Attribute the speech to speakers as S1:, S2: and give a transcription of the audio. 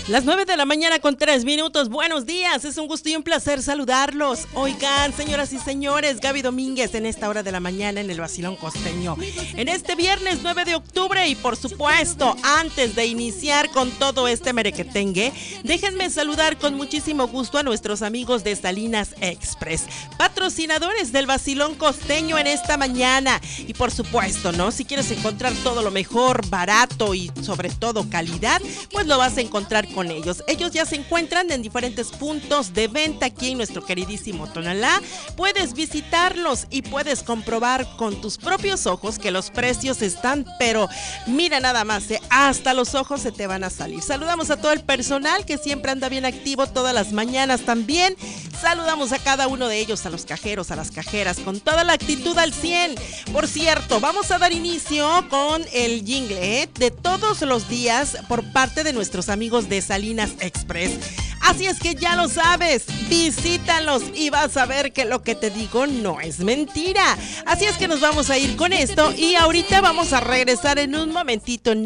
S1: Las 9 de la mañana con 3 minutos. Buenos días, es un gusto y un placer saludarlos. Oigan, señoras y señores, Gaby Domínguez en esta hora de la mañana en el Vacilón Costeño. En este viernes 9 de octubre y por supuesto, antes de iniciar con todo este merequetengue, déjenme saludar con muchísimo gusto a nuestros amigos de Salinas Express, patrocinadores del Vacilón Costeño en esta mañana. Y por supuesto, ¿no? Si quieres encontrar todo lo mejor, barato y sobre todo calidad, pues lo vas a encontrar con ellos. Ellos ya se encuentran en diferentes puntos de venta aquí en nuestro queridísimo Tonalá. Puedes visitarlos y puedes comprobar con tus propios ojos que los precios están, pero mira nada más, hasta los ojos se te van a salir. Saludamos a todo el personal que siempre anda bien activo todas las mañanas también. Saludamos a cada uno de ellos, a los cajeros, a las cajeras, con toda la actitud al 100. Por cierto, vamos a dar inicio con el jingle de todos los días por parte de nuestros amigos de Salinas Express. Así es que ya lo sabes, visítalos y vas a ver que lo que te digo no es mentira. Así es que nos vamos a ir con esto y ahorita vamos a regresar en un momentito.